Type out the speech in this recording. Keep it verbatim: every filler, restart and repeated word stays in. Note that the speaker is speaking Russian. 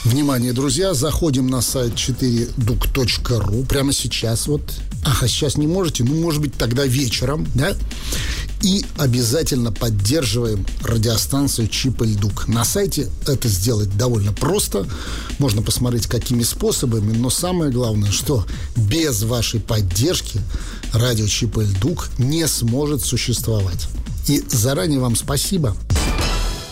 Внимание, друзья, заходим на сайт четыре дук точка ру прямо сейчас. Вот. Ага, сейчас не можете, ну, может быть, тогда вечером, да? И обязательно поддерживаем радиостанцию Чип и Дук. На сайте это сделать довольно просто. Можно посмотреть, какими способами. Но самое главное, что без вашей поддержки радио Чип и Дук не сможет существовать. И заранее вам спасибо.